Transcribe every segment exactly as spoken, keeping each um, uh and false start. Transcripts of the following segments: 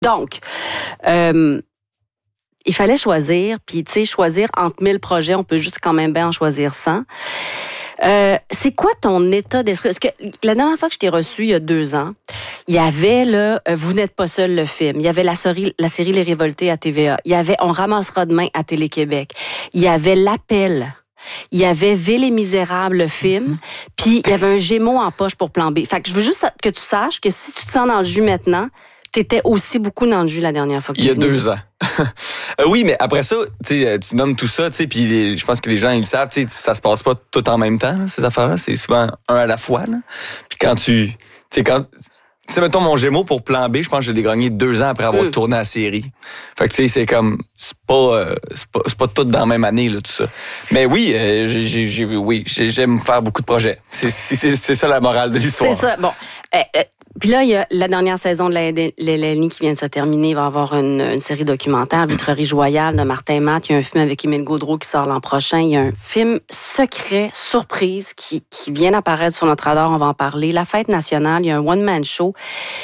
Donc, euh, il fallait choisir, puis tu sais, choisir entre mille projets, on peut juste quand même bien en choisir cent. Euh, c'est quoi ton état d'esprit? Parce que la dernière fois que je t'ai reçu, il y a deux ans, il y avait là, euh, Vous n'êtes pas seul, le film. Il y avait la série, la série Les Révoltés à T V A. Il y avait On ramassera demain à Télé-Québec. Il y avait L'Appel. Il y avait Ville et Misérable, le film. Puis il y avait un Gémeaux en poche pour Plan B. Fait que je veux juste que tu saches que si tu te sens dans le jus maintenant, t'étais aussi beaucoup dans le jus la dernière fois que tu Il y a deux ans. euh, oui, mais après ça, tu nommes tout ça, puis je pense que les gens, ils le savent, ça se passe pas tout en même temps, là, ces affaires-là. C'est souvent un à la fois. Puis quand tu... Tu sais, quand... Tu sais, mettons, mon Gémeaux pour Plan B, je pense que je l'ai gagné deux ans après avoir mm. tourné la série. Fait que, tu sais, c'est comme... C'est pas, euh, c'est pas, c'est pas tout dans la même année, là, tout ça. Mais oui, euh, j'ai, j'ai, oui j'aime faire beaucoup de projets. C'est, c'est, c'est ça la morale de l'histoire. C'est ça, bon... Euh, euh... Puis là, il y a la dernière saison de la L N I qui vient de se terminer. Il va y avoir une, une série documentaire, Vitrerie Joyale, de Martin Matt. Il y a un film avec Émile Gaudreau qui sort l'an prochain. Il y a un film secret, surprise, qui, qui vient d'apparaître sur notre radar. On va en parler. La Fête nationale, il y a un one-man show.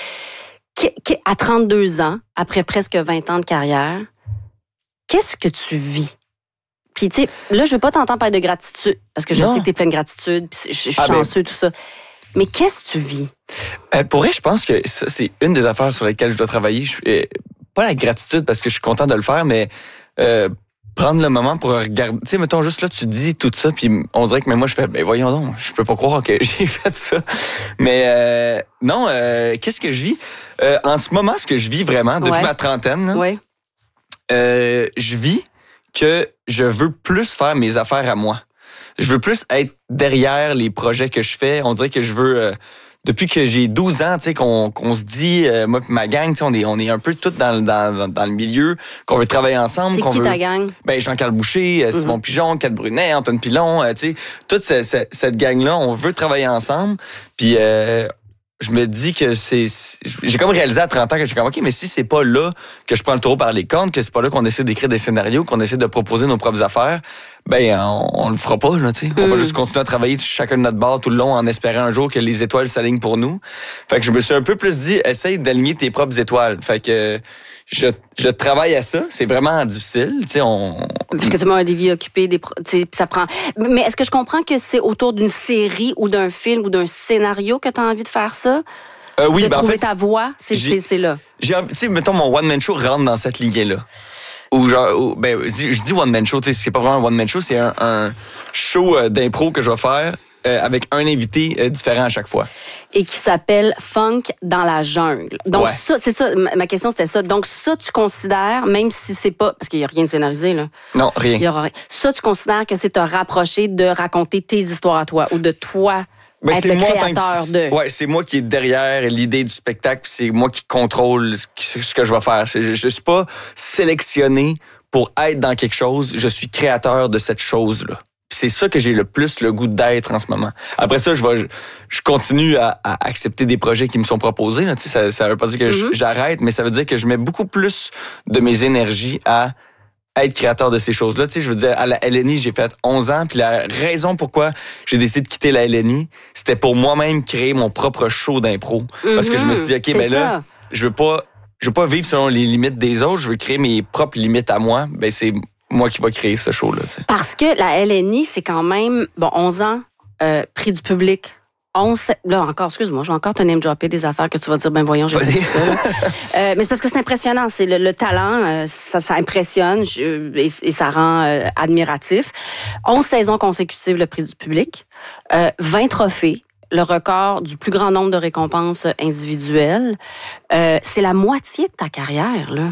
Qui, qui, à trente-deux ans, après presque vingt ans de carrière, qu'est-ce que tu vis? Puis, tu sais, là, je veux pas t'entendre parler de gratitude, parce que je non. sais que t'es plein de gratitude, puis je suis ah chanceux, ben... tout ça. Mais qu'est-ce que tu vis? Euh, pour vrai, je pense que ça, c'est une des affaires sur lesquelles je dois travailler. Je, euh, pas la gratitude, parce que je suis content de le faire, mais euh, prendre le moment pour regarder. Tu sais, mettons, juste là, tu dis tout ça, puis on dirait que même moi, je fais, ben voyons donc, je peux pas croire que j'ai fait ça. Mais euh, non, euh, qu'est-ce que je vis? Euh, en ce moment, ce que je vis vraiment, depuis ouais. ma trentaine, là, ouais. euh, je vis que je veux plus faire mes affaires à moi. Je veux plus être derrière les projets que je fais. On dirait que je veux... Euh, depuis que j'ai douze ans, tu sais, qu'on, qu'on se dit, euh, moi et ma gang, tu sais, on est, on est un peu tous dans, dans, dans le milieu, qu'on veut travailler ensemble. C'est qu'on qui veut, ta gang? Ben, Jean-Carl Boucher, mm-hmm. Simon Pigeon, Kat Brunet, Antoine Pilon, euh, tu sais, toute cette, cette, cette gang-là, on veut travailler ensemble. Puis... Euh, je me dis que c'est... J'ai comme réalisé à trente ans que j'ai comme, OK, mais si c'est pas là que je prends le taureau par les cornes, que c'est pas là qu'on essaie d'écrire des scénarios, qu'on essaie de proposer nos propres affaires, ben on, on le fera pas, là, tu sais. Mm. On va juste continuer à travailler chacun de notre bord tout le long en espérant un jour que les étoiles s'alignent pour nous. Fait que je me suis un peu plus dit, essaye d'aligner tes propres étoiles. Fait que... Je, je travaille à ça. C'est vraiment difficile. Tu sais, on... Parce que tu as des vies occupées, des, ça prend... Mais est-ce que je comprends que c'est autour d'une série ou d'un film ou d'un scénario que tu as envie de faire ça? Euh, oui, de ben trouver en fait, ta voix, c'est, c'est, c'est là. J'ai envie, tu sais, mettons, mon one-man show rentre dans cette lignée-là. Ou genre, ou, ben, je dis one-man show, tu sais, c'est pas vraiment un one-man show, c'est un, un show d'impro que je vais faire euh, avec un invité euh, différent à chaque fois. Et qui s'appelle Funk dans la jungle. Donc ouais. ça, c'est ça, ma question c'était ça. Donc ça, tu considères, même si c'est pas, parce qu'il y a rien de scénarisé, là. Non, rien. Il y aura rien. Ça, tu considères que c'est te rapprocher de raconter tes histoires à toi ou de toi ben, être c'est le moi, créateur que, de... Ouais, c'est moi qui est derrière l'idée du spectacle, puis c'est moi qui contrôle ce que, ce que je vais faire. Je, je suis pas sélectionné pour être dans quelque chose, je suis créateur de cette chose-là. Puis c'est ça que j'ai le plus le goût d'être en ce moment. Après ça, je vais, je, je continue à, à accepter des projets qui me sont proposés. Là. Tu sais, ça, ça veut pas dire que mm-hmm. j'arrête, mais ça veut dire que je mets beaucoup plus de mes énergies à être créateur de ces choses-là. Tu sais, je veux dire, à la L N I, j'ai fait onze ans, puis la raison pourquoi j'ai décidé de quitter la L N I, c'était pour moi-même créer mon propre show d'impro. Mm-hmm. Parce que je me suis dit, OK, mais ben là, je veux pas, je veux pas vivre selon les limites des autres, je veux créer mes propres limites à moi. Ben c'est moi qui va créer ce show-là. T'sais. Parce que la L N I, c'est quand même, bon, onze ans, euh, prix du public. onze, là encore, excuse-moi, je vais encore te name-dropper des affaires que tu vas dire, ben voyons, j'ai dit ça. euh, mais c'est parce que c'est impressionnant, c'est le, le talent, euh, ça, ça impressionne je, et, et ça rend euh, admiratif. onze saisons consécutives, le prix du public. Euh, vingt trophées. Le record du plus grand nombre de récompenses individuelles. Euh, c'est la moitié de ta carrière, là.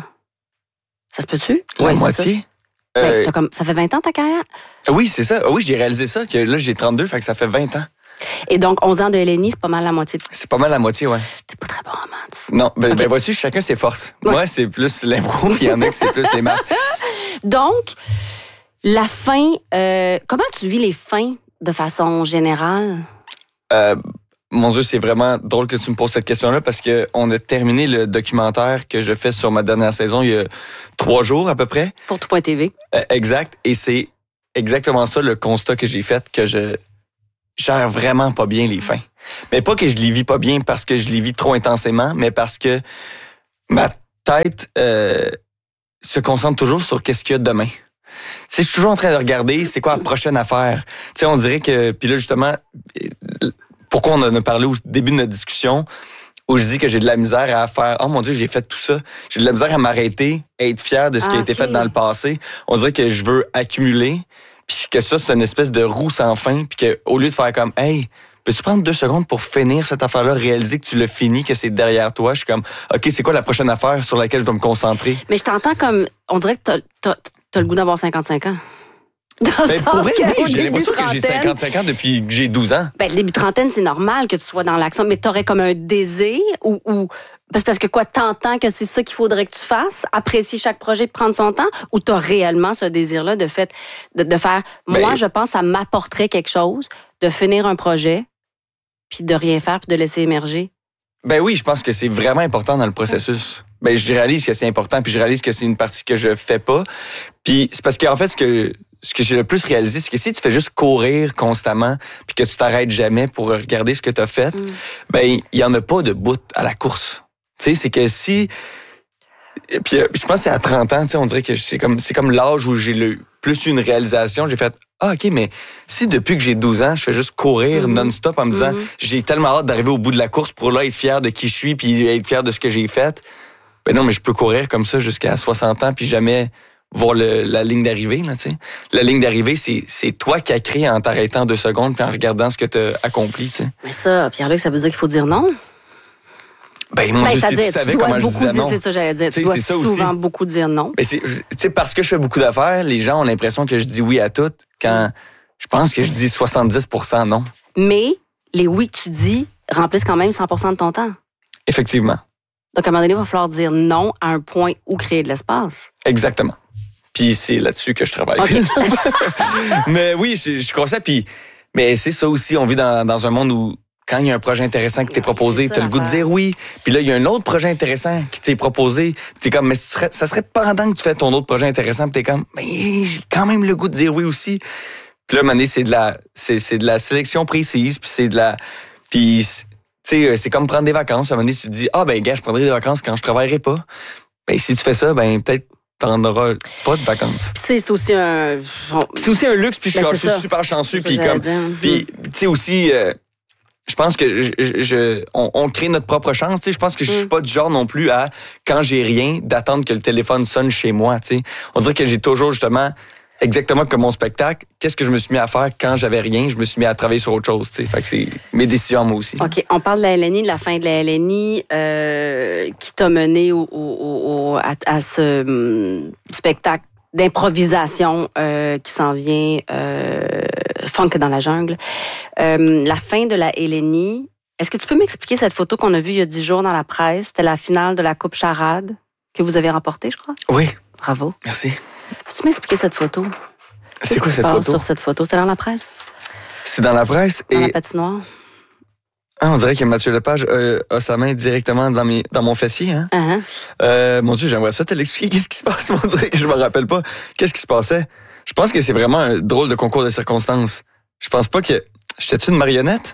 Ça se peut-tu? La ouais, moitié? Ben, t'as comme, ça fait vingt ans ta carrière? Oui, c'est ça. Oui, j'ai réalisé ça, que là, j'ai trente-deux, fait que ça fait vingt ans. Et donc, onze ans de L N I, c'est pas mal la moitié. De... C'est pas mal la moitié, ouais. T'es pas très bon en maths. Non, ben, okay. ben vois-tu, chacun ses forces. Ouais. Moi, c'est plus l'impro, puis il y en a qui c'est plus les maths. Donc, la fin, euh, comment tu vis les fins de façon générale? Euh, mon Dieu, c'est vraiment drôle que tu me poses cette question-là parce que on a terminé le documentaire que je fais sur ma dernière saison il y a trois jours à peu près. Pour tout point T V. Euh, exact. Et c'est exactement ça le constat que j'ai fait, que je gère vraiment pas bien les fins. Mais pas que je les vis pas bien parce que je les vis trop intensément, mais parce que ma tête euh, se concentre toujours sur qu'est-ce qu'il y a demain. Tu sais, je suis toujours en train de regarder c'est quoi la prochaine affaire. Tu sais, on dirait que... Puis là, justement, pourquoi on en a parlé au début de notre discussion, où je dis que j'ai de la misère à faire « Oh mon Dieu, j'ai fait tout ça. » J'ai de la misère à m'arrêter, à être fier de ce qui ah, a été okay. fait dans le passé. On dirait que je veux accumuler, puis que ça, c'est une espèce de roue sans fin, puis qu'au lieu de faire comme « Hey, peux-tu prendre deux secondes pour finir cette affaire-là, réaliser que tu l'as fini, que c'est derrière toi? » Je suis comme « OK, c'est quoi la prochaine affaire sur laquelle je dois me concentrer? » Mais je t'entends comme... On dirait que t'as, t'as, t'as le goût d'avoir cinquante-cinq ans. Dans ben, pour vrai, oui, j'ai l'impression que j'ai cinquante-cinq ans depuis que j'ai douze ans. Ben, le début de trentaine, c'est normal que tu sois dans l'action, mais t'aurais comme un désir ou... ou... Parce que quoi, t'entends que c'est ça qu'il faudrait que tu fasses, apprécier chaque projet, prendre son temps, ou t'as réellement ce désir-là de, fait, de, de faire... Ben, moi, je pense que ça m'apporterait quelque chose de finir un projet, puis de rien faire, puis de laisser émerger. Ben oui, je pense que c'est vraiment important dans le processus. Ben, je réalise que c'est important, puis je réalise que c'est une partie que je fais pas. Puis c'est parce qu'en fait, ce que... Ce que j'ai le plus réalisé, c'est que si tu fais juste courir constamment puis que tu t'arrêtes jamais pour regarder ce que tu as fait, mm. ben il y en a pas de bout à la course. Tu sais, c'est que si... Puis je pense que c'est à trente ans, tu sais, on dirait que c'est comme, c'est comme l'âge où j'ai le plus eu une réalisation. J'ai fait, ah OK, mais si depuis que j'ai douze ans, je fais juste courir mm-hmm. non-stop en me disant, mm-hmm. j'ai tellement hâte d'arriver au bout de la course pour là être fier de qui je suis puis être fier de ce que j'ai fait. Ben non, mais je peux courir comme ça jusqu'à soixante ans puis jamais... voir le, la ligne d'arrivée, là, tu sais. La ligne d'arrivée, c'est, c'est toi qui as créé en t'arrêtant deux secondes puis en regardant ce que tu as accompli, tu sais. Mais ça, Pierre-Luc, ça veut dire qu'il faut dire non? Ben, mon ben, Dieu, si tu savais comment je disais dire, non. C'est ça, j'allais dire. Tu dois souvent aussi. beaucoup dire non. Mais c'est, tu sais, parce que je fais beaucoup d'affaires, les gens ont l'impression que je dis oui à tout, quand je pense que je dis soixante-dix pour cent non. Mais les oui que tu dis remplissent quand même cent pour cent de ton temps. Effectivement. Donc, à un moment donné, il va falloir dire non à un point où créer de l'espace. Exactement. Puis c'est là-dessus que je travaille. Okay. Mais oui, je, je crois ça. Puis, mais c'est ça aussi, on vit dans, dans un monde où quand il y a un projet intéressant qui t'est proposé, tu as le goût de dire oui. Puis là, il y a un autre projet intéressant qui t'est proposé. T'es comme, mais ça serait, ça serait pendant que tu fais ton autre projet intéressant, puis t'es comme, mais j'ai quand même le goût de dire oui aussi. Puis là, à un moment donné, c'est de la, c'est, c'est de la sélection précise, puis c'est de la... Puis, tu sais, c'est comme prendre des vacances. À un moment donné, tu te dis, ah ben gars, je prendrai des vacances quand je travaillerai pas. Ben si tu fais ça, ben peut-être t'en auras pas de vacances. Puis tu sais, c'est aussi un... C'est aussi un luxe, puis je ben, suis super chanceux. Puis comme... Puis tu sais aussi, euh, je pense que je, je, on, on crée notre propre chance. Tu sais, je pense que je suis pas du genre non plus à, quand j'ai rien, d'attendre que le téléphone sonne chez moi. Tu sais, on dirait que j'ai toujours justement... Exactement comme mon spectacle, qu'est-ce que je me suis mis à faire quand j'avais rien? Je me suis mis à travailler sur autre chose. T'sais. Fait que c'est mes décisions, moi aussi. OK. On parle de la L N I, de la fin de la L N I, euh, qui t'a mené au, au, au, à, à ce um, spectacle d'improvisation euh, qui s'en vient, euh, Funk dans la jungle. Euh, la fin de la L N I, est-ce que tu peux m'expliquer cette photo qu'on a vue il y a dix jours dans la presse? C'était la finale de la Coupe Charade que vous avez remportée, je crois? Oui. Bravo. Merci. Peux-tu m'expliquer cette photo? C'est Qu'est-ce quoi qui cette se passe photo? sur cette photo? C'était dans la presse? C'est dans la presse. Dans et... la patinoire. Ah, on dirait que Mathieu Lepage euh, a sa main directement dans, mes, dans mon fessier. Hein? Uh-huh. Euh, mon Dieu, j'aimerais ça te l'expliquer. Qu'est-ce qui se passe? On dirait que je me rappelle pas. Qu'est-ce qui se passait? Je pense que c'est vraiment un drôle de concours de circonstances. Je pense pas que... J'étais-tu une marionnette?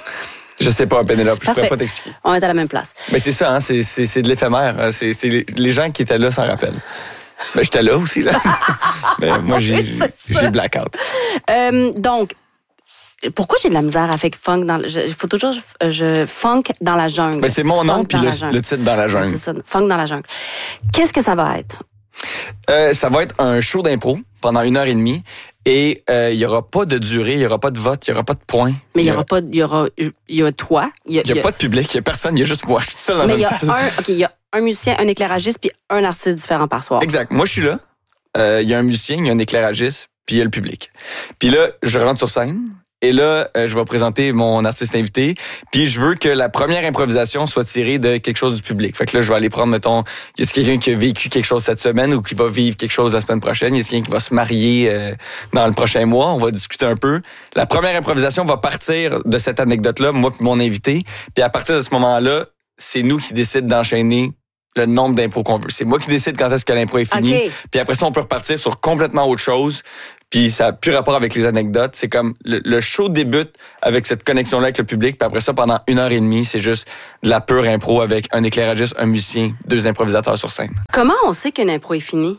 Je sais pas, Pénélope, je pourrais pas t'expliquer. On est à la même place. Mais c'est ça, hein, c'est, c'est, c'est de l'éphémère. C'est, c'est les, les gens qui étaient là s'en rappellent. Ben, j'étais là aussi, là. Mais moi, j'ai, j'ai blackout. Euh, donc, pourquoi j'ai de la misère avec funk dans... Il faut toujours... Je, je, funk dans la jungle. Ben, c'est mon nom, puis le, le titre dans la jungle. Ouais, c'est ça, funk dans la jungle. Qu'est-ce que ça va être? Euh, ça va être un show d'impro pendant une heure et demie. Et il euh, n'y aura pas de durée, il n'y aura pas de vote, il n'y aura pas de points. Mais il y aura pas... Il y aura... Il y a toi. Il n'y a, a pas de public, il n'y a personne, il y a juste moi. Je suis seul dans mais une y a salle. Un, OK, il y a un musicien, un éclairagiste, puis un artiste différent par soir. Exact. Moi, je suis là. Il euh, y a un musicien, il y a un éclairagiste, puis il y a le public. Puis là, je rentre sur scène. Et là, euh, je vais présenter mon artiste invité. Puis je veux que la première improvisation soit tirée de quelque chose du public. Fait que là, je vais aller prendre, mettons, y a-t-il quelqu'un qui a vécu quelque chose cette semaine ou qui va vivre quelque chose la semaine prochaine? Y a-t-il quelqu'un qui va se marier euh, dans le prochain mois? On va discuter un peu. La première improvisation va partir de cette anecdote-là, moi puis mon invité. Puis à partir de ce moment-là, c'est nous qui décidons d'enchaîner le nombre d'impros qu'on veut. C'est moi qui décide quand est-ce que l'impro est fini. Okay. Puis après ça, on peut repartir sur complètement autre chose. Puis ça n'a plus rapport avec les anecdotes. C'est comme le, le show débute avec cette connexion-là avec le public. Puis après ça, pendant une heure et demie, c'est juste de la pure impro avec un éclairagiste, un musicien, deux improvisateurs sur scène. Comment on sait qu'une impro est finie?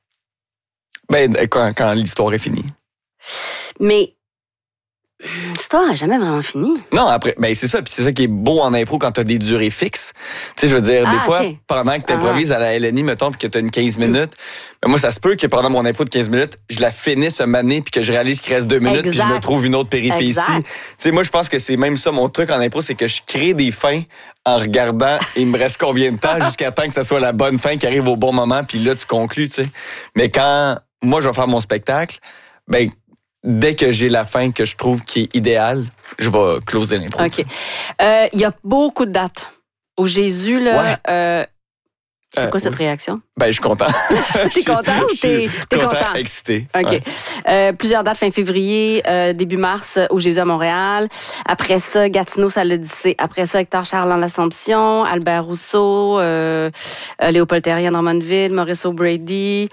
Ben, quand, quand l'histoire est finie. Mais l'histoire n'a jamais vraiment fini. Non, après, ben c'est ça. Puis c'est ça qui est beau en impro quand t'as des durées fixes. Tu sais, je veux dire, Ah, des fois, ok. pendant que t'improvises à la L N I, mettons, puis que t'as une quinze minutes, ben moi, ça se peut que pendant mon impro de quinze minutes, je la finisse un moment donné, puis que je réalise qu'il reste deux minutes, puis je me Exact. trouve une autre péripétie. Exact. Tu sais, moi, je pense que c'est même ça, mon truc en impro, c'est que je crée des fins en regardant, il me reste combien de temps jusqu'à temps que ça soit la bonne fin qui arrive au bon moment, puis là, tu conclus, tu sais. Mais quand moi, je vais faire mon spectacle, ben dès que j'ai la fin que je trouve qui est idéale, je vais closer l'impro. OK. Euh, Il y a beaucoup de dates. Au Jésus, là, Ouais. euh, c'est Euh, quoi cette oui. réaction? Ben, je suis content. T'es content ou Je suis t'es t'es content, content? excité. OK. Ouais. Euh, plusieurs dates fin février, euh, début mars au Jésus à Montréal. Après ça, Gatineau, ça l'Odyssée. Après ça, Hector Charles en l'Assomption, Albert Rousseau, euh, euh, Léopold Terrien en Drummondville, Maurice O'Brady.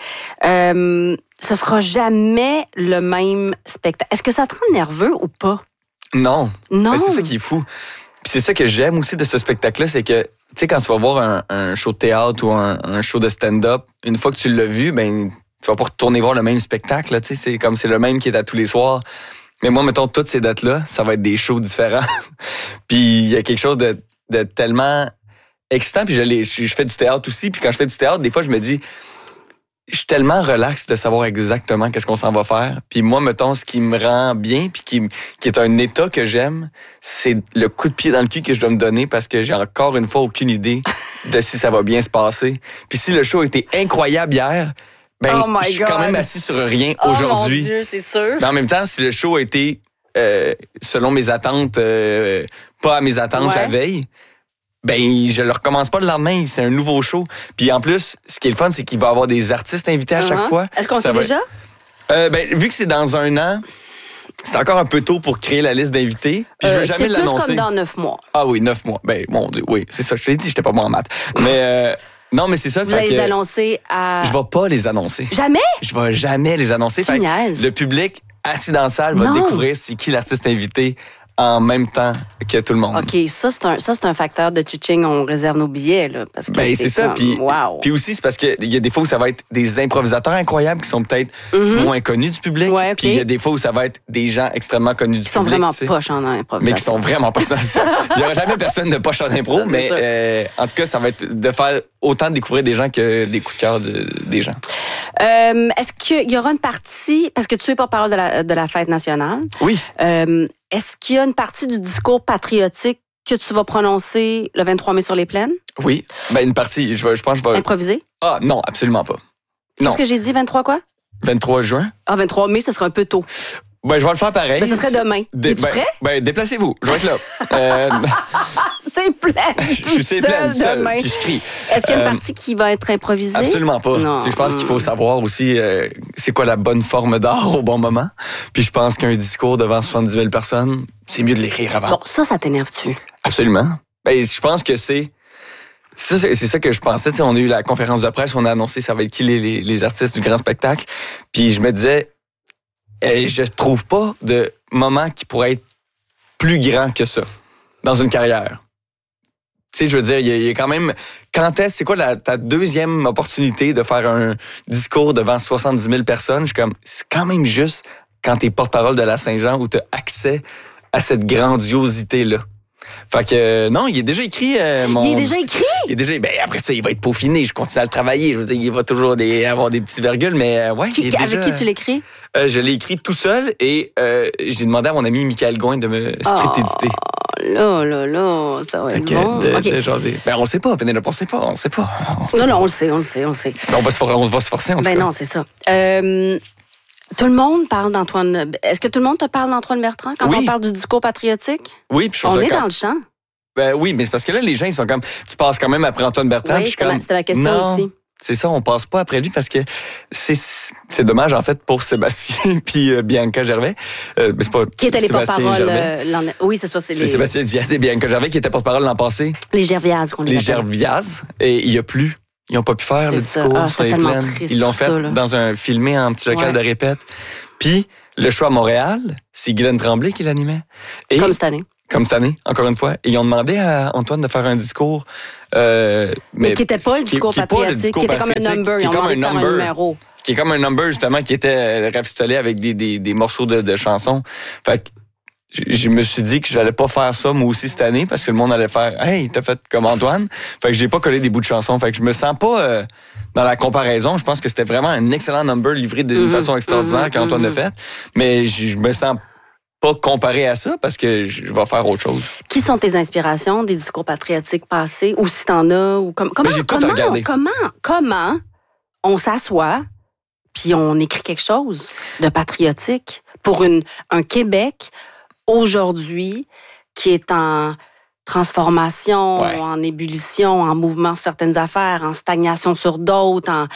Euh, ce sera jamais le même spectacle. Est-ce que ça te rend nerveux ou pas? Non. Non. Ben, c'est ça qui est fou. Puis c'est ça que j'aime aussi de ce spectacle-là, c'est que, tu sais, quand tu vas voir un, un show de théâtre ou un, un show de stand-up, une fois que tu l'as vu, ben, tu vas pas retourner voir le même spectacle, là, tu sais, c'est comme c'est le même qui est à tous les soirs. Mais moi, mettons, toutes ces dates-là, ça va être des shows différents. Puis il y a quelque chose de, de tellement excitant. Puis je, l'ai- je, je fais du théâtre aussi. Puis quand je fais du théâtre, des fois, je me dis, je suis tellement relax de savoir exactement qu'est-ce qu'on s'en va faire. Puis moi, mettons, ce qui me rend bien, puis qui, m- qui est un état que j'aime, c'est le coup de pied dans le cul que je dois me donner parce que j'ai encore une fois aucune idée de si ça va bien se passer. Puis si le show a été incroyable hier, ben, Oh my je suis quand God. même assis sur rien Oh aujourd'hui. mon Dieu, c'est sûr. Mais en même temps, si le show a été euh, selon mes attentes, euh, pas à mes attentes Ouais. la veille, ben je le recommence pas le lendemain. C'est un nouveau show. Puis en plus, ce qui est le fun, c'est qu'il va y avoir des artistes invités à chaque Uh-huh. fois. Est-ce qu'on Ça sait va- déjà? Euh, ben, vu que c'est dans un an, c'est encore un peu tôt pour créer la liste d'invités. Puis je Euh, veux c'est jamais plus l'annoncer. comme dans neuf mois. Ah oui, neuf mois. Ben, mon Dieu, oui, c'est ça. Je te l'ai dit, j'étais pas bon en maths. Mais euh, non, mais c'est ça. Vous fait allez que les annoncer à... je vais pas les annoncer. Jamais? Je vais jamais les annoncer. Tu Fait que niaises. le public assis dans la salle va Non. découvrir c'est qui l'artiste invité en même temps que tout le monde. OK, ça, c'est un, ça, c'est un facteur de chiching. On réserve nos billets, là. Parce que Ben, c'est ça. comme, Puis, wow. puis aussi, c'est parce qu'il y a des fois où ça va être des improvisateurs incroyables qui sont peut-être Mhm. moins connus du public. Ouais, ok. Puis il y a des fois où ça va être des gens extrêmement connus du Qui sont public. vraiment tu sais. poches en improvisation. Mais qui sont vraiment pas dans ça. Il n'y aura jamais personne de poche en impro, C'est mais sûr. euh, en tout cas, ça va être de faire autant découvrir des gens que des coups de cœur de, des gens. Euh, est-ce qu'il y aura une partie, parce que tu es porte-parole de la, de la fête nationale, Oui. euh, est-ce qu'il y a une partie du discours patriotique que tu vas prononcer le vingt-trois mai sur les plaines? Oui. Ben, une partie, je, vais- je pense que je vais. Improvisé? Ah, non, absolument pas. Non. Qu'est-ce que j'ai dit, vingt-trois quoi? vingt-trois juin? Ah, vingt-trois mai, ce sera un peu tôt. Ben, je vais le faire pareil. Mais ce serait demain. Dé- Es-tu ben, prêt? Ben, déplacez-vous. Je vais être là. Euh, C'est plein, je tout suis c'est seul plein, seul, demain. puis je crie. Est-ce qu'il y a une Euh, partie qui va être improvisée? Absolument pas. Non. Tu sais, je pense qu'il faut savoir aussi euh, c'est quoi la bonne forme d'art au bon moment. Puis je pense qu'un discours devant soixante-dix mille personnes, c'est mieux de l'écrire avant. Bon, ça, ça t'énerve-tu? Absolument. Ben, je pense que c'est c'est ça, c'est ça que je pensais. Tu sais, on a eu la conférence de presse, on a annoncé ça va être qui les, les, les artistes du grand spectacle. Puis je me disais, eh, je trouve pas de moment qui pourrait être plus grand que ça dans une carrière. Tu sais, je veux dire, il y, a- il y a quand même... Quand est-ce, c'est quoi la, ta deuxième opportunité de faire un discours devant soixante-dix mille personnes? Je suis comme, c'est quand même juste quand t'es porte-parole de la Saint-Jean où t'as accès à cette grandiosité-là. Fait que, euh, non, il est déjà écrit, euh, mon... Il est déjà écrit? Il est déjà... Ben, après ça, il va être peaufiné. Je continue à le travailler. Je veux dire, il va toujours des, avoir des petits virgules, mais euh, ouais, Qui- il est avec déjà... qui tu l'écris? Euh, je l'ai écrit tout seul et euh, j'ai demandé à mon ami Michael Gouin de me script-éditer. Oh, là, là, là, ça va Fait être que bon. de, OK. de jaser. Ben, on le sait pas, Pénélope, on le sait pas, on le sait pas. On, sait Non, pas. non, on le sait, on le sait, on le sait. On va se, for- on va se forcer, en tout Ben cas. non, c'est ça. Euh, tout le monde parle d'Antoine... Est-ce que tout le monde te parle d'Antoine Bertrand quand Oui. on parle du discours patriotique? Oui, puis je trouve On ça est quand- dans le champ. Ben oui, mais c'est parce que là, les gens, ils sont comme... Tu passes quand même après Antoine Bertrand. Oui, puis je suis c'était ma, comme, c'était ma question non, aussi. c'est ça, on passe pas après lui parce que c'est, c'est dommage, en fait, pour Sébastien puis euh, Bianca Gervais. Euh, mais c'est pas Qui étaient les Sébastien porte-paroles? Gervais. euh, l'an- oui, c'est ça, c'est C'est les, Sébastien Diaz et Bianca Gervais qui étaient porte-parole l'an passé. les gerviases qu'on les Les appelle. Gerviaz. Et il y a plus Ils n'ont pas pu faire C'est le ça. discours Ah, sur les c'était tellement plaines. triste, Ils l'ont tout fait ça, là. dans un filmé en petit local Ouais. de répète. Puis, le show à Montréal, c'est Guylaine Tremblay qui l'animait. Et, Comme cette année. Comme cette année, encore une fois. Et ils ont demandé à Antoine de faire un discours. Euh, Mais, mais qui n'était pas le discours qui, qui patriotique, le discours qui était comme un patriotique, number. qui Ils ont est comme demandé de un faire un number. numéro. Qui est comme un number, justement, qui était rafistolé avec des, des, des morceaux de, de chansons. Fait que je, je me suis dit que j'allais pas faire ça, moi aussi, cette année, parce que le monde allait faire « Hey, t'as fait comme Antoine ». Fait que j'ai pas collé des bouts de chansons. Fait que je me sens pas euh, dans la comparaison. Je pense que c'était vraiment un excellent number livré d'une Mm-hmm, façon extraordinaire mm-hmm, qu'Antoine mm-hmm. a fait. Mais je, je me sens pas comparé à ça parce que je vais faire autre chose. Qui sont tes inspirations des discours patriotiques passés, ou si t'en as, ou comme, comment, Mais j'ai tout comment, regardé. comment, comment on s'assoit puis on écrit quelque chose de patriotique pour une, un Québec aujourd'hui qui est en transformation, Ouais. en ébullition, en mouvement sur certaines affaires, en stagnation sur d'autres, en,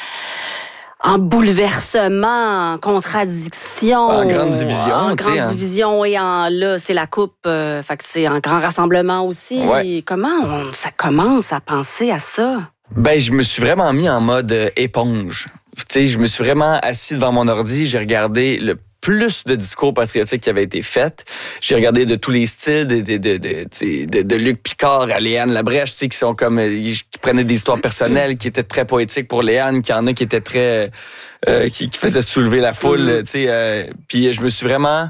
en bouleversement, en contradiction. En grande division, En tu sais, grande hein. division, et en, là, c'est la coupe, euh, fait que c'est un grand rassemblement aussi. Ouais. Comment on, ça commence à penser à ça? Ben, je me suis vraiment mis en mode euh, éponge. Tu sais, je me suis vraiment assis devant mon ordi, j'ai regardé le plus de discours patriotiques qui avaient été faits. J'ai regardé de tous les styles, de, de, de, de, tu sais, de, de Luc Picard à Léane Labrèche, tu sais, qui sont comme, euh, qui prenaient des histoires personnelles, qui étaient très poétiques pour Léane, qu'il y en a qui étaient très, euh, qui, qui faisaient soulever la foule, Mm-hmm. tu sais. Euh, puis je me suis vraiment,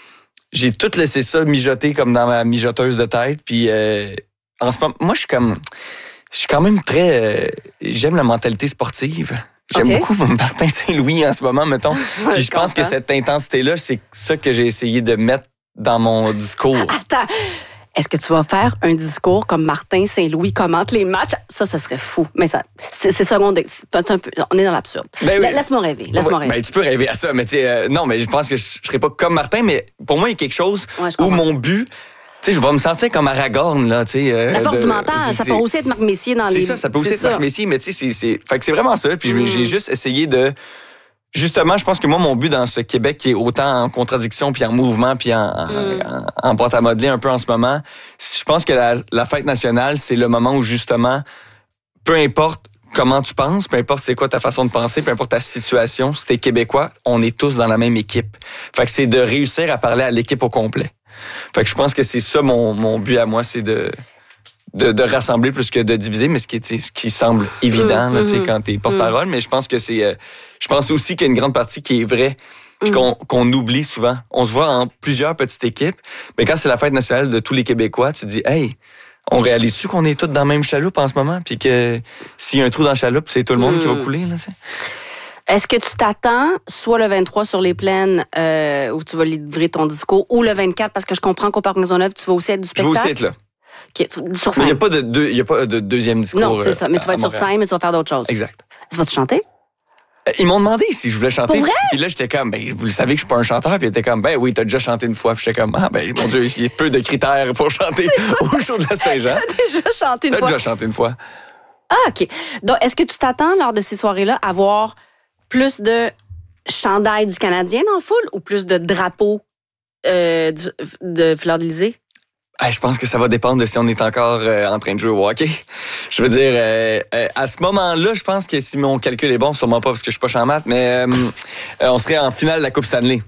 j'ai tout laissé ça mijoter comme dans ma mijoteuse de tête. Puis euh, en ce moment, moi, je suis comme, je suis quand même très, euh, j'aime la mentalité sportive. J'aime Okay. beaucoup Martin Saint-Louis en ce moment, mettons. Ouais, Puis je je pense que comprends. cette intensité-là, c'est ça que j'ai essayé de mettre dans mon discours. Attends, est-ce que tu vas faire un discours comme Martin Saint-Louis commente les matchs? Ça, ce serait fou. Mais ça, c'est, c'est secondaire. C'est un peu, on est dans l'absurde. Ben oui. La- Laisse-moi rêver. Laisse-moi Ouais, rêver. ben, tu peux rêver à ça, mais tu sais, euh, non, mais je pense que je, je serais pas comme Martin, mais pour moi, il y a quelque chose Ouais, je où comprends. mon but, tu sais, je vais me sentir comme Aragorn, là, tu sais. euh, La force de- du mental, c'est- ça c'est- peut aussi être Marc Messier dans les... C'est ça, ça peut aussi c'est être Marc ça. Messier, mais tu sais, c'est, c'est, fait que c'est vraiment ça. Puis Mm. j'ai juste essayé de, justement, je pense que moi, mon but dans ce Québec qui est autant en contradiction, puis en mouvement, puis en, en, Mm. en, en pâte à modeler un peu en ce moment, je pense que la, la fête nationale, c'est le moment où justement, peu importe comment tu penses, peu importe c'est quoi ta façon de penser, peu importe ta situation, si t'es Québécois, on est tous dans la même équipe. Fait que c'est de réussir à parler à l'équipe au complet. Fait que je pense que c'est ça mon, mon but à moi, c'est de, de, de rassembler plus que de diviser, mais ce qui, tu sais, ce qui semble évident là, tu sais, Mhm. quand t'es porte-parole. Mais je pense que c'est, euh, je pense aussi qu'il y a une grande partie qui est vraie, puis Mhm. qu'on, qu'on oublie souvent. On se voit en plusieurs petites équipes, mais quand c'est la fête nationale de tous les Québécois, tu te dis, hey, on réalise-tu qu'on est tous dans la même chaloupe en ce moment, puis que s'il y a un trou dans la chaloupe, c'est tout le monde Mhm. qui va couler, là, tu sais. Est-ce que tu t'attends soit le vingt-trois sur les plaines euh, où tu vas livrer ton discours, ou le vingt-quatre, parce que je comprends qu'au Parc Maisonneuve, tu vas aussi être du Je vais spectacle? aussi être là. OK, tu- sur Mais il n'y a scène. pas de deux, il y a pas de deuxième discours. Non, c'est euh, ça. Mais tu vas à être sur Montréal. scène, mais tu vas faire d'autres choses. Exact. Tu vas-tu chanter? Euh, Ils m'ont demandé si je voulais chanter. Pour vrai? Puis là, j'étais comme, ben, vous le savez que je suis pas un chanteur. Puis ils étaient comme, ben oui, t'as déjà chanté une fois. Puis j'étais comme, ah, ben, mon Dieu, il y a peu de critères pour chanter au show de la Saint-Jean. T'as déjà chanté une T'as fois? déjà chanté une fois. Ah, OK. Donc, est-ce que tu t'attends, lors de ces soirées-là, à voir plus de chandail du Canadien dans la foule ou plus de drapeaux euh, du- de Fleur-de-Lysée? Ah, je pense que ça va dépendre de si on est encore euh, en train de jouer au hockey. Je veux dire, euh, euh, à ce moment-là, je pense que si mon calcul est bon, sûrement pas parce que je suis pas en maths, mais euh, euh, on serait en finale de la Coupe Stanley.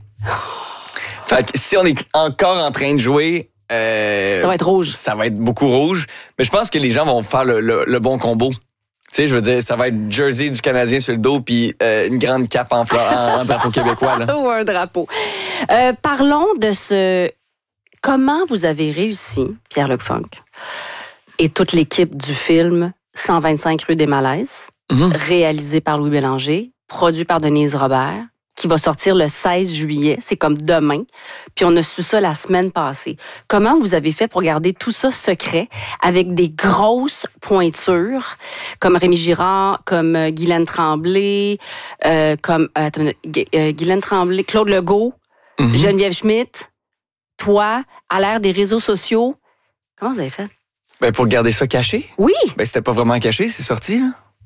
Fait que si on est encore en train de jouer... euh, Ça va être rouge. Ça va être beaucoup rouge. Mais je pense que les gens vont faire le, le, le bon combo. Tu sais, je veux dire, ça va être jersey du Canadien sur le dos puis euh, une grande cape en, fleur, en, en drapeau québécois. Là. Ou un drapeau. Euh, parlons de ce... Comment vous avez réussi, Pierre-Luc Funk, et toute l'équipe du film cent vingt-cinq rue des Malaises, Mhm. réalisé par Louis Bélanger, produit par Denise Robert, qui va sortir le seize juillet, c'est comme demain, puis on a su ça la semaine passée. Comment vous avez fait pour garder tout ça secret, avec des grosses pointures, comme Rémi Girard, comme euh, Guylaine Tremblay, euh, comme euh, attends une minute, Gu- euh, Guylaine Tremblay, Claude Legault, Mhm. Geneviève Schmidt, toi, à l'ère des réseaux sociaux. Comment vous avez fait? Ben, pour garder ça caché, Oui! ben, c'était pas vraiment caché, c'est sorti. Là.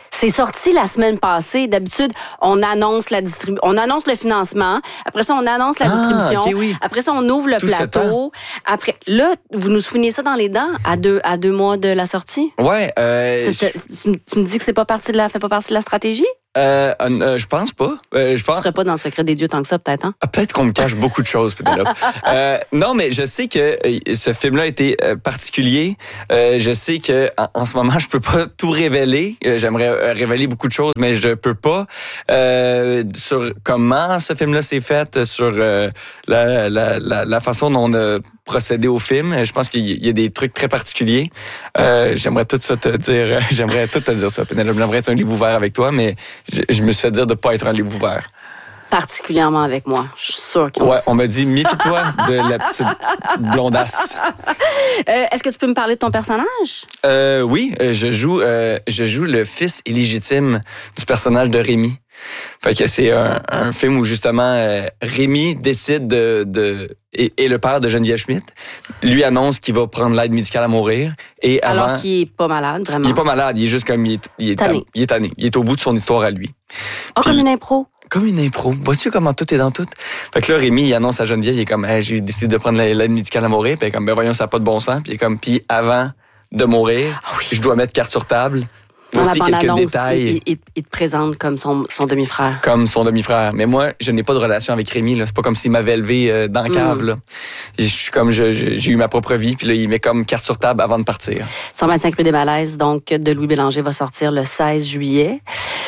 C'est sorti la semaine passée. D'habitude, on annonce la distribu- on annonce le financement. Après ça, on annonce la Ah, distribution. ok, oui. Après ça, on ouvre le Tout ce plateau. Après, là, vous nous souvenez ça dans les dents à deux, à deux mois de la sortie? Ouais. Euh, C'est- c'est- tu, tu me dis que c'est pas partie de la, fait pas partie de la stratégie? euh, euh, je pense pas. Euh, je Tu pense. serais pas dans le secret des dieux tant que ça, peut-être, hein? Ah, peut-être qu'on me cache beaucoup de choses, Pénélope. euh, non, mais je sais que euh, ce film-là a été euh, particulier. Euh, je sais que en, en ce moment, je peux pas tout révéler. Euh, j'aimerais euh, révéler beaucoup de choses, mais je peux pas. Euh, sur comment ce film-là s'est fait, sur euh, la, la, la, la façon dont on a procédé au film. Je pense qu'il y a des trucs très particuliers. Euh, j'aimerais tout ça te dire. J'aimerais tout te dire ça, Pénélope. J'aimerais être un livre ouvert avec toi, mais je, je me suis fait dire de pas être un livre ouvert. Particulièrement avec moi. Je suis sûre qu'on Ouais, le sait. on m'a dit, méfie-toi de la petite blondasse. Euh, est-ce que tu peux me parler de ton personnage? Euh, oui, euh, je joue, euh, je joue le fils illégitime du personnage de Rémi. Fait que c'est un, un film où justement euh, Rémi décide de, de et, et le père de Geneviève Schmidt lui annonce qu'il va prendre l'aide médicale à mourir et avant, Alors qu'il est pas malade, vraiment. il est pas malade, il est juste comme il est, il est Tanné. il est tanné, il est au bout de son histoire à lui. Ah, Puis- comme une impro. Comme une impro. Vois-tu comment tout est dans tout? Fait que là, Rémi, il annonce à Geneviève, il est comme, hey, j'ai décidé de prendre l'aide médicale à mourir. Puis il est comme, ben voyons, ça n'a pas de bon sens. Puis il est comme, puis avant de mourir, Ah oui. je dois mettre carte sur table. Dans la Voici quelques bande-annonce, détails. il, il- il te présente comme son, son demi-frère. Comme son demi-frère. Mais moi, je n'ai pas de relation avec Rémi. Là. C'est pas comme s'il m'avait élevé euh, dans la cave. Mm. Là. Je suis comme, je- je- j'ai eu ma propre vie. Puis là, il met comme carte sur table avant de partir. cent vingt-cinq rue des Malaises, donc, de Louis Bélanger va sortir le seize juillet.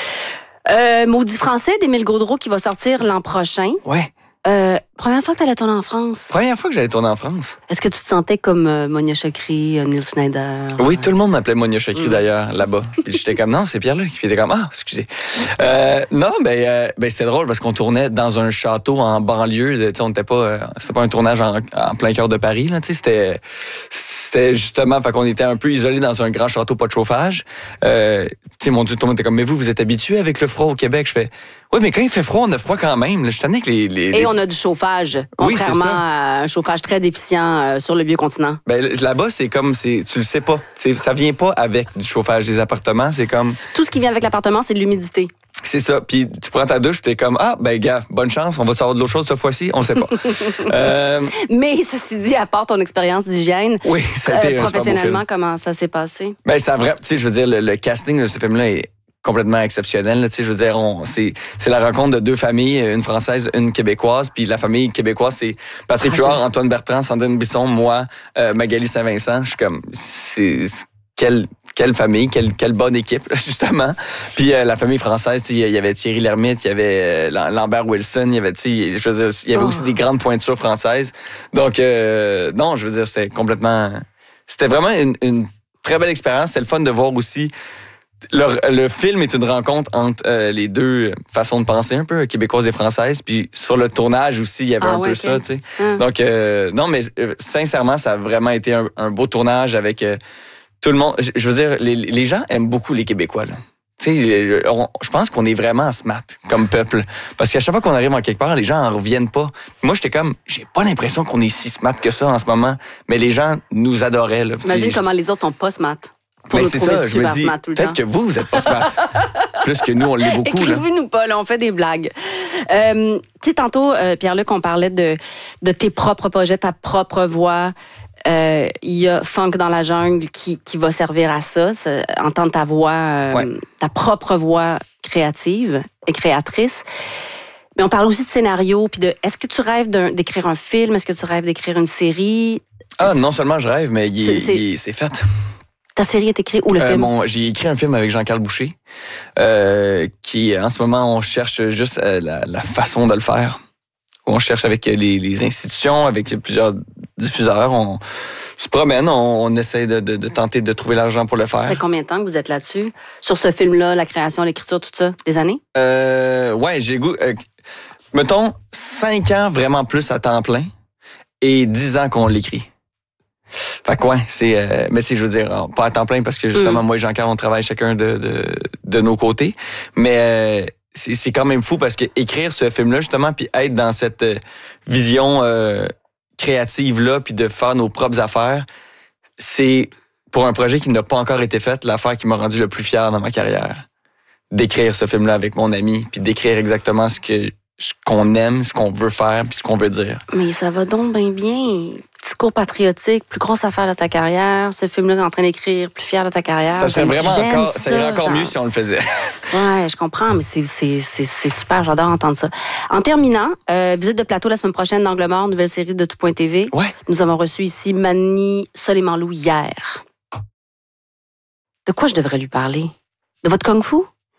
Euh, Maudit français d'Émile Gaudreau qui va sortir l'an prochain. Ouais. Euh, première fois que tu allais tourner en France. Première fois que j'allais tourner en France. Est-ce que tu te sentais comme euh, Monia Chokri, euh, Neil Schneider? Oui, tout le monde m'appelait Monia Chokri Mm. d'ailleurs, là-bas. Puis j'étais comme, non, c'est Pierre-Luc. Puis il était comme, ah, excusez. Euh, non, ben, euh, ben c'était drôle parce qu'on tournait dans un château en banlieue. Tu sais, on n'était pas, euh, c'était pas un tournage en, en plein cœur de Paris, là. Tu sais, c'était, c'était justement, fait qu'on était un peu isolés dans un grand château, pas de chauffage. Euh, tu sais, mon Dieu, tout le monde était comme, mais vous, vous êtes habitué avec le froid au Québec? Je fais, oui, mais quand il fait froid, on a froid quand même. Là, je suis tanné que les, les, Et les- on a du chauffage, Oui, c'est contrairement ça. à un chauffage très déficient euh, sur le vieux continent. Ben, là-bas, c'est comme, c'est, tu le sais pas. C'est, ça vient pas avec du chauffage des appartements. C'est comme, Tout ce qui vient avec l'appartement, c'est de l'humidité. c'est ça. Puis tu prends ta douche, t'es comme, ah, ben, gars, bonne chance, on va savoir de l'autre chose cette fois-ci, on le sait pas. euh, Mais ceci dit, à part ton expérience d'hygiène, oui, ça a euh, été un super beau professionnellement, film. comment ça s'est passé? Ben, ça vrai, tu sais, je veux dire, le, le casting de ce film-là est complètement exceptionnel. là. Tu sais, je veux dire, on, c'est, c'est la rencontre de deux familles, une française, une québécoise. Puis la famille québécoise, c'est Patrick Ah, Huard, ok. Antoine Bertrand, Sandrine Bisson, moi, euh, Magali Saint-Vincent. Je suis comme, c'est quelle quelle famille, quelle quelle bonne équipe justement. Puis euh, la famille française, tu sais, il y avait Thierry Lhermitte, il y avait euh, Lambert Wilson, il y avait, tu sais, je veux dire, il y avait Oh. aussi des grandes pointures françaises. Donc euh, non, je veux dire, c'était complètement, c'était vraiment une, une très belle expérience. C'était le fun de voir aussi. Le, le film est une rencontre entre euh, les deux façons de penser un peu, québécoise et française. Puis sur le tournage aussi, il y avait Ah un ouais, peu ok. ça, tu sais. Hein? Donc, euh, non, mais euh, sincèrement, ça a vraiment été un, un beau tournage avec euh, tout le monde. Je, je veux dire, les, les gens aiment beaucoup les Québécois, là. Tu sais, on- je pense qu'on est vraiment smart comme peuple. Parce qu'à chaque fois qu'on arrive en quelque part, les gens en reviennent pas. Moi, j'étais comme, j'ai pas l'impression qu'on est si smart que ça en ce moment. Mais les gens nous adoraient, là. Imagine Tu sais, comment les autres sont pas smart. Pour mais nous c'est trouver ça, je me super dis, smart tout le temps. peut-être que vous, vous êtes pas smart. Plus que nous, on l'est beaucoup, là. Écrivez-nous pas, là, on fait des blagues. Euh, tu sais, tantôt, euh, Pierre-Luc, on parlait de, de tes propres projets, ta propre voix. Euh, Il y a Funk dans la jungle qui, qui va servir à ça, ça, entendre ta voix, euh, Ouais. ta propre voix créative et créatrice. Mais on parle aussi de scénario, puis de, est-ce que tu rêves d'un- d'écrire un film? Est-ce que tu rêves d'écrire une série? Ah, non seulement je rêve, mais il est- C'est- c'est- il est- c'est fait. Ta série est écrite ou le Euh, film? mon- j'ai écrit un film avec Jean-Carl Boucher, euh, qui, en ce moment, on cherche juste euh, la, la façon de le faire. On cherche avec les, les institutions, avec plusieurs diffuseurs. On se promène, on, on essaie de, de, de tenter de trouver l'argent pour le Ça fait faire. combien de temps que vous êtes là-dessus? Sur ce film-là, la création, l'écriture, tout ça? Des années? Euh, ouais, j'ai le goût. euh, mettons, cinq ans vraiment plus à temps plein et dix ans qu'on l'écrit. Fait que ouais, c'est... Euh, mais c'est, je veux dire, pas à temps plein parce que justement, Mm. moi et Jean-Carl, on travaille chacun de, de, de nos côtés. Mais euh, c'est, c'est quand même fou parce que écrire ce film-là, justement, puis être dans cette euh, vision euh, créative-là, puis de faire nos propres affaires, c'est, pour un projet qui n'a pas encore été fait, l'affaire qui m'a rendu le plus fier dans ma carrière. d'écrire ce film-là avec mon ami, puis d'écrire exactement ce que ce qu'on aime, ce qu'on veut faire, puis ce qu'on veut dire. Mais ça va donc bien bien. Discours patriotique, plus grosse affaire de ta carrière. Ce film-là, t'es en train d'écrire, plus fier de ta carrière. Ça serait vraiment J'aime encore, ça irait encore genre. mieux si on le faisait. Ouais, je comprends, mais c'est, c'est, c'est, c'est super, j'adore entendre ça. En terminant, euh, visite de plateau la semaine prochaine d'Angle Mort, nouvelle série de Tout Point T V. Ouais. Nous avons reçu ici Mani Soleimanlou hier. De quoi je devrais lui parler? De votre kung-fu?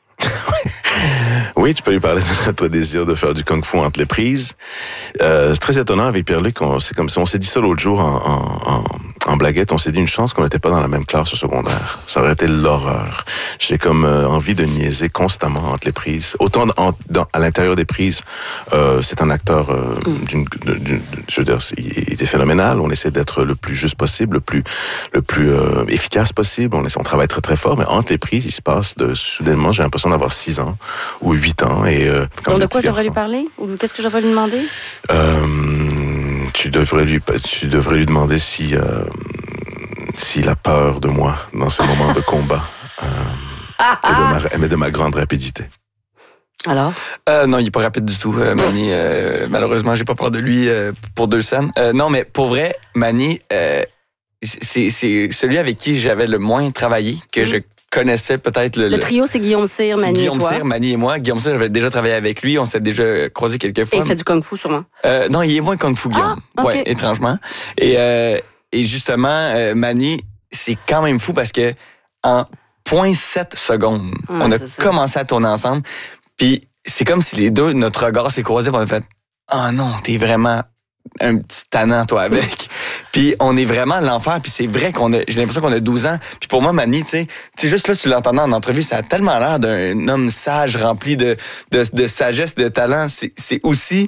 Oui, tu peux lui parler de notre désir de faire du kung-fu entre les prises. Euh, c'est très étonnant avec Pierre-Luc, on, c'est comme si on s'est dit ça l'autre jour en, en, en, en blaguette, on s'est dit une chance qu'on n'était pas dans la même classe au secondaire. Ça aurait été l'horreur. J'ai comme euh, envie de niaiser constamment entre les prises. Autant en, dans, à l'intérieur des prises, euh, c'est un acteur euh, mm. d'une, d'une, je veux dire, il était phénoménal. On essaie d'être le plus juste possible, le plus, le plus euh, efficace possible. On, essaie, on travaille très très fort, mais entre les prises, il se passe de soudainement, j'ai l'impression d'avoir six ans ou huit ans. Et, euh, Donc, de quoi je devrais lui parler? Ou qu'est-ce que je devrais lui demander? Euh, tu devrais lui, tu devrais lui demander si, euh, s'il a peur de moi dans ces moments de combat. Euh, et, de ma, mais de ma grande rapidité. Alors? Euh, non, il est pas rapide du tout, euh, Mani. Euh, malheureusement, j'ai pas peur de lui euh, pour deux scènes. Euh, non, mais pour vrai, Mani, euh, c'est, c'est celui avec qui j'avais le moins travaillé, que mmh. je connaissais peut-être le... Le trio, c'est Guillaume Cyr, Mani Guillaume et toi. Cyr, Mani et moi. Guillaume Cyr, j'avais déjà travaillé avec lui. On s'est déjà croisés quelques fois. Et il fait du kung-fu, sûrement. Euh, non, il est moins kung-fu, Guillaume. Ah, okay. Ouais, étrangement. Et, euh, et justement, euh, Mani, c'est quand même fou parce que en zéro virgule sept secondes, ouais, on a commencé à tourner ensemble. Puis c'est comme si les deux, notre regard s'est croisé. On a fait « Ah oh non, t'es vraiment un petit tannant, toi, avec. » Puis on est vraiment l'enfer, puis c'est vrai qu'on a, j'ai l'impression qu'on a douze ans. Puis pour moi, Mani, tu sais, tu sais, juste là, tu l'entendais en entrevue, ça a tellement l'air d'un homme sage, rempli de, de, de sagesse, de talent. C'est, c'est aussi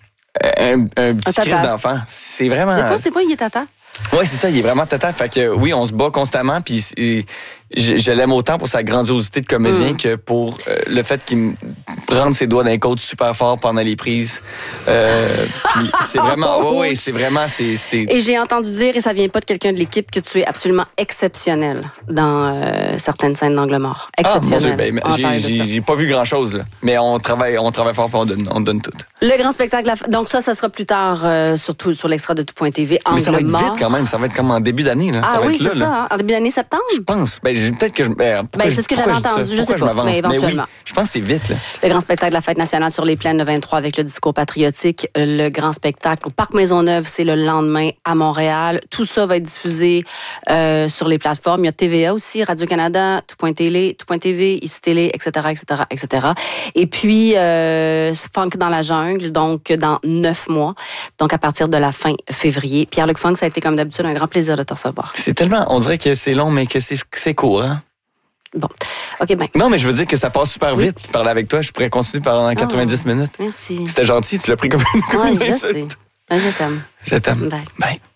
un, un petit Christ d'enfant. C'est vraiment... Des fois, c'est pas, il est tata. Oui, c'est ça, il est vraiment tata. Fait que oui, on se bat constamment, puis je, je l'aime autant pour sa grandiosité de comédien mm. que pour euh, le fait qu'il me rentre ses doigts d'un côte super fort pendant les prises. Euh, puis c'est vraiment, oui, oui, c'est vraiment, c'est, c'est... Et j'ai entendu dire, et ça vient pas de quelqu'un de l'équipe, que tu es absolument exceptionnel dans euh, certaines scènes d'Angle Mort. Exceptionnel. Ah, mon Dieu, ben, j'ai, j'ai, j'ai pas vu grand-chose, là. Mais on travaille, on travaille fort, puis on donne, on donne tout. Le grand spectacle, donc ça, ça sera plus tard, euh, surtout sur l'extra de Tout Point T V, Angle Mort. Mais ça va être vite quand même, ça va être comme en début d'année, là. Ah ça va oui, être là, c'est là. ça, hein? En début d'année septembre? Je pense. Ben, peut-être que je. Ben, ben c'est ce que j'avais entendu, je, je sais pas, je mais éventuellement. Mais oui, je pense que c'est vite, là. Le grand spectacle de la Fête nationale sur les plaines le vingt-trois avec le discours patriotique. Le grand spectacle au Parc Maisonneuve, c'est le lendemain à Montréal. Tout ça va être diffusé euh, sur les plateformes. Il y a T V A aussi, Radio-Canada, Tout Point Télé, Tout Point T V, Ici Télé, et cetera, et cetera, et cetera. Et puis, euh, Funk dans la jungle, donc dans neuf mois. Donc, à partir de la fin février. Pierre-Luc Funk, ça a été comme d'habitude un grand plaisir de te recevoir. C'est tellement, on dirait que c'est long, mais que c'est, c'est court, hein? Bon. OK, ben. Non, mais je veux dire que ça passe super vite. Oui. Parler avec toi, je pourrais continuer pendant quatre-vingt-dix oh, minutes. Merci. C'était gentil, tu l'as pris comme une, comme ouais, une je insulte. sais. Ben, je t'aime. Je t'aime. Bye. Bye.